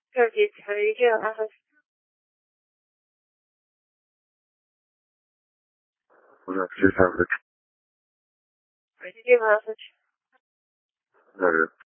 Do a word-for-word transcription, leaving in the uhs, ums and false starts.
thirty-three glasses. Just have the Ready to message. negative.